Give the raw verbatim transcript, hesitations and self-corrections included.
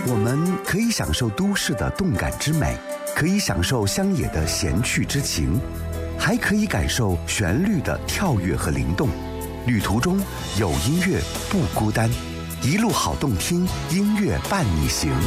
我们可以享受都市的动感之美，可以享受乡野的闲趣之情，还可以感受旋律的跳跃和灵动。旅途中有音乐不孤单，一路好动听，音乐伴你行。